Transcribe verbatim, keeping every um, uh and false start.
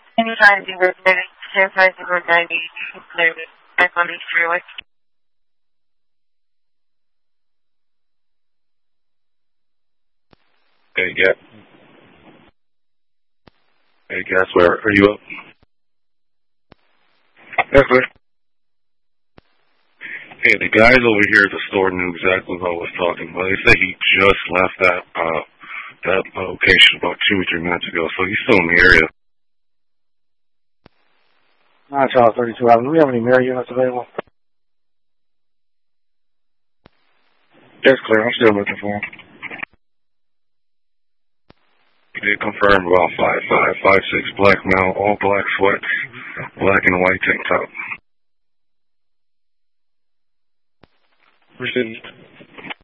Anytime zero thirty, ten five zero ninety, back on East Freeway. Hey, Gas. Hey, Gas, where are you up? Yes, sir. Hey, the guys over here at the store knew exactly what I was talking about. They said he just left that uh that location about two or three minutes ago, so he's still in the area. nine Charles thirty-two hours. Do we have any mirror units available? Yes, clear. I'm still looking for him. He did confirm about five five, five six black male, all black sweats, black and white tank top. Received.